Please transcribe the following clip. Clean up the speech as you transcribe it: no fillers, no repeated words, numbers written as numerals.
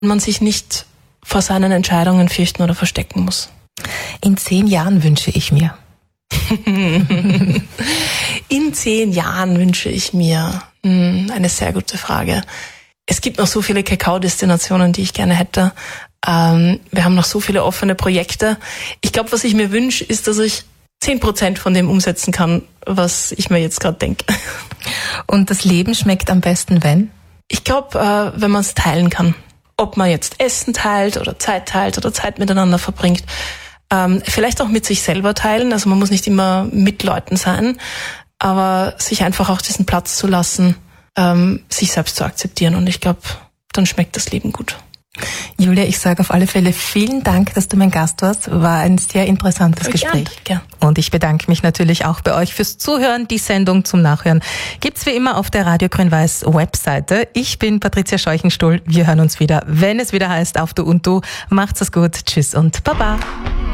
man sich nicht vor seinen Entscheidungen fürchten oder verstecken muss. In 10 Jahren wünsche ich mir. In 10 Jahren wünsche ich mir, eine sehr gute Frage. Es gibt noch so viele Kakao-Destinationen, die ich gerne hätte. Wir haben noch so viele offene Projekte. Ich glaube, was ich mir wünsche, ist, dass ich 10% von dem umsetzen kann, was ich mir jetzt gerade denke. Und das Leben schmeckt am besten, wenn? Ich glaube, wenn man es teilen kann. Ob man jetzt Essen teilt oder Zeit miteinander verbringt. Vielleicht auch mit sich selber teilen. Also man muss nicht immer mit Leuten sein, aber sich einfach auch diesen Platz zu lassen, sich selbst zu akzeptieren. Und ich glaube, dann schmeckt das Leben gut. Julia, ich sage auf alle Fälle vielen Dank, dass du mein Gast warst. War ein sehr interessantes Gespräch. Gern. Und ich bedanke mich natürlich auch bei euch fürs Zuhören. Die Sendung zum Nachhören gibt's wie immer auf der Radio Grün-Weiß Webseite. Ich bin Patricia Scheuchenstuhl. Wir hören uns wieder, wenn es wieder heißt Auf Du und Du. Macht's es gut. Tschüss und Baba.